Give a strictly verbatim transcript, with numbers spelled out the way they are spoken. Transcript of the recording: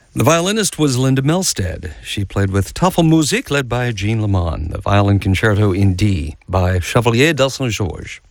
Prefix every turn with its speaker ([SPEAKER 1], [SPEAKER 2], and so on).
[SPEAKER 1] The violinist was Linda Melstead. She played with Tafelmusik, led by Jean Lamont, the Violin Concerto in D by Chevalier de Saint-Georges.